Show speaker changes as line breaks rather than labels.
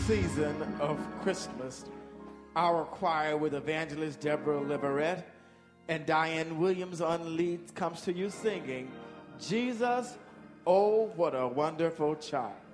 season of Christmas, our choir with evangelist Deborah Liverette and Diane Williams on lead comes to you singing, Jesus, oh, what a wonderful child.